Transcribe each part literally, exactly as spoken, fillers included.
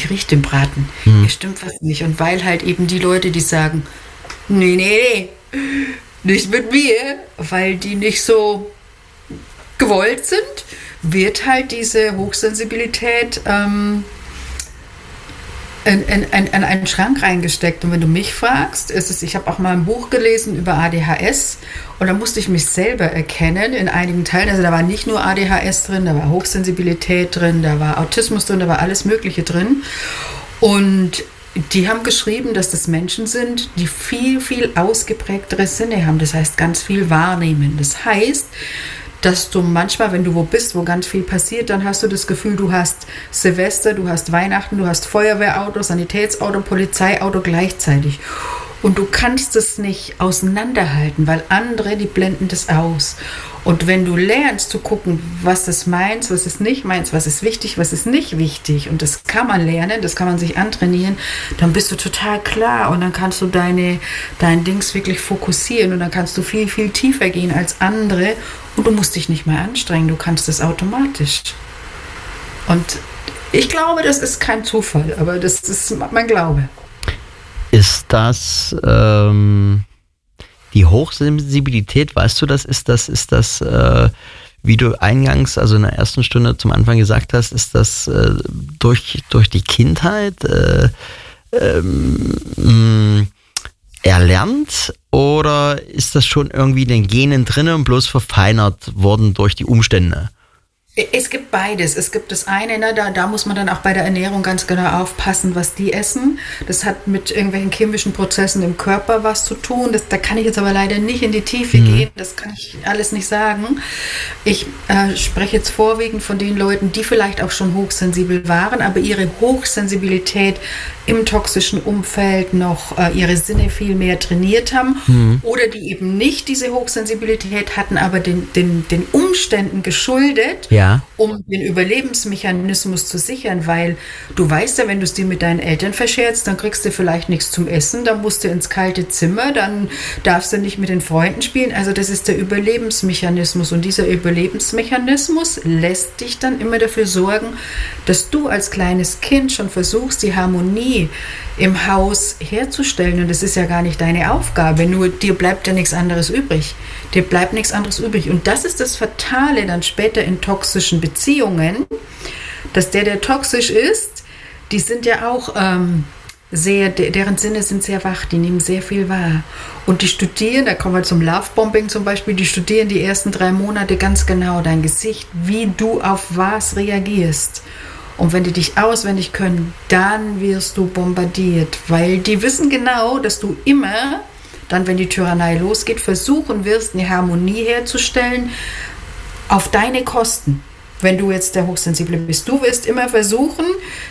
nicht richtig im Braten. Hm. Hier stimmt was nicht. Und weil halt eben die Leute, die sagen, nee, nee, nee, nicht mit mir, weil die nicht so gewollt sind, wird halt diese Hochsensibilität ähm, in, in, in, in einen Schrank reingesteckt. Und wenn du mich fragst, ist es, ich habe auch mal ein Buch gelesen über A D H S und da musste ich mich selber erkennen in einigen Teilen. Also da war nicht nur A D H S drin, da war Hochsensibilität drin, da war Autismus drin, da war alles Mögliche drin. Und die haben geschrieben, dass das Menschen sind, die viel, viel ausgeprägtere Sinne haben. Das heißt, ganz viel wahrnehmen. Das heißt, dass du manchmal, wenn du wo bist, wo ganz viel passiert, dann hast du das Gefühl, du hast Silvester, du hast Weihnachten, du hast Feuerwehrauto, Sanitätsauto, Polizeiauto gleichzeitig. Und du kannst es nicht auseinanderhalten, weil andere, die blenden das aus. Und wenn du lernst zu gucken, was ist meins, was ist nicht meins, was ist wichtig, was ist nicht wichtig, und das kann man lernen, das kann man sich antrainieren, dann bist du total klar und dann kannst du deine, dein Dings wirklich fokussieren und dann kannst du viel, viel tiefer gehen als andere und du musst dich nicht mehr anstrengen, du kannst das automatisch. Und ich glaube, das ist kein Zufall, aber das ist mein Glaube. Ist das ähm, die Hochsensibilität, weißt du das, ist das, ist das, äh, wie du eingangs, also in der ersten Stunde zum Anfang gesagt hast, ist das äh, durch, durch die Kindheit äh, ähm, erlernt oder ist das schon irgendwie in den Genen drin und bloß verfeinert worden durch die Umstände? Es gibt beides. Es gibt das eine, ne, da, da muss man dann auch bei der Ernährung ganz genau aufpassen, was die essen. Das hat mit irgendwelchen chemischen Prozessen im Körper was zu tun. Das, da kann ich jetzt aber leider nicht in die Tiefe mhm. gehen. Das kann ich alles nicht sagen. Ich äh, spreche jetzt vorwiegend von den Leuten, die vielleicht auch schon hochsensibel waren, aber ihre Hochsensibilität im toxischen Umfeld noch äh, ihre Sinne viel mehr trainiert haben mhm. oder die eben nicht diese Hochsensibilität hatten, aber den, den, den Umständen geschuldet, ja. um den Überlebensmechanismus zu sichern, weil du weißt ja, wenn du es dir mit deinen Eltern verscherzt, dann kriegst du vielleicht nichts zum Essen, dann musst du ins kalte Zimmer, dann darfst du nicht mit den Freunden spielen, also das ist der Überlebensmechanismus und dieser Überlebensmechanismus lässt dich dann immer dafür sorgen, dass du als kleines Kind schon versuchst, die Harmonie im Haus herzustellen und das ist ja gar nicht deine Aufgabe, nur dir bleibt ja nichts anderes übrig. Dir bleibt nichts anderes übrig und das ist das Fatale dann später in toxischen Beziehungen, dass der, der toxisch ist, die sind ja auch ähm, sehr, deren Sinne sind sehr wach, die nehmen sehr viel wahr und die studieren, da kommen wir zum Lovebombing zum Beispiel, die studieren die ersten drei Monate ganz genau dein Gesicht, wie du auf was reagierst. Und wenn die dich auswendig können, dann wirst du bombardiert, weil die wissen genau, dass du immer, dann wenn die Tyrannei losgeht, versuchen wirst, eine Harmonie herzustellen auf deine Kosten. Wenn du jetzt der Hochsensible bist, du wirst immer versuchen,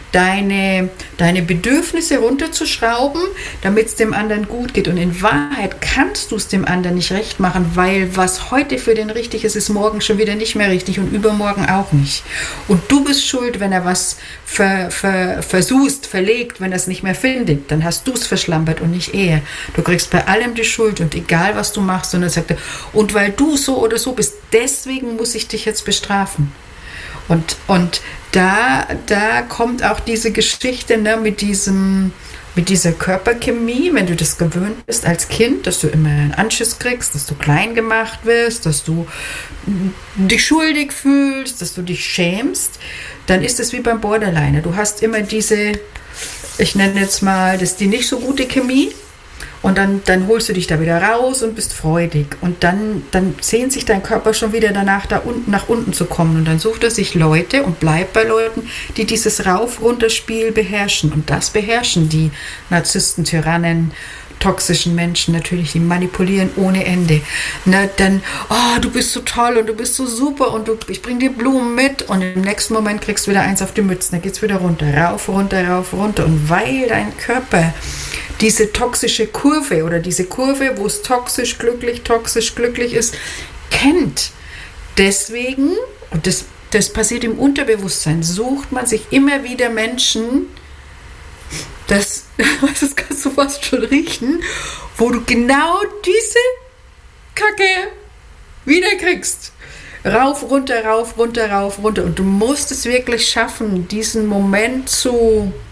deine, deine Bedürfnisse runterzuschrauben, damit es dem anderen gut geht. Und in Wahrheit kannst du es dem anderen nicht recht machen, weil was heute für den richtig ist, ist morgen schon wieder nicht mehr richtig und übermorgen auch nicht. Und du bist schuld, wenn er was ver, ver, versuchst, verlegt, wenn er es nicht mehr findet. Dann hast du es verschlampert und nicht er. Du kriegst bei allem die Schuld und egal, was du machst. Und dann sagt er, und weil du so oder so bist, deswegen muss ich dich jetzt bestrafen. Und, und da, da kommt auch diese Geschichte, ne, mit, diesem, mit dieser Körperchemie, wenn du das gewöhnt bist als Kind, dass du immer einen Anschiss kriegst, dass du klein gemacht wirst, dass du dich schuldig fühlst, dass du dich schämst, dann ist es wie beim Borderliner. Du hast immer diese, ich nenne jetzt mal, das ist die nicht so gute Chemie. Und dann, dann holst du dich da wieder raus und bist freudig. Und dann, dann sehnt sich dein Körper schon wieder danach, da unten, nach unten zu kommen. Und dann sucht er sich Leute und bleibt bei Leuten, die dieses Rauf-Runter-Spiel beherrschen. Und das beherrschen die Narzissten, Tyrannen, toxischen Menschen natürlich, die manipulieren ohne Ende. Na, dann, oh, du bist so toll und du bist so super und du, ich bring dir Blumen mit. Und im nächsten Moment kriegst du wieder eins auf die Mütze. Dann geht's wieder runter, rauf, runter, rauf, runter. Und weil dein Körper diese toxische Kurve oder diese Kurve, wo es toxisch, glücklich, toxisch, glücklich ist, kennt. Deswegen, und das, das passiert im Unterbewusstsein, sucht man sich immer wieder Menschen, das, das kannst du fast schon riechen, wo du genau diese Kacke wieder kriegst. Rauf, runter, rauf, runter, rauf, runter. Und du musst es wirklich schaffen, diesen Moment zu